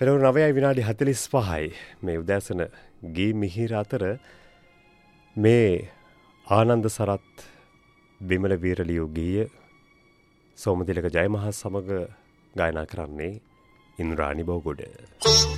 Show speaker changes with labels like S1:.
S1: පෙරවරු 9:45යි මේ උදෑසන ගී මිහිර අතර මේ ආනන්ද සරත් විමල වීරලියු ගීය සෝමතිලක ජයමහා සමග ගායනා කරන්නේ ඉන්ද්‍රාණි බෝගොඩ.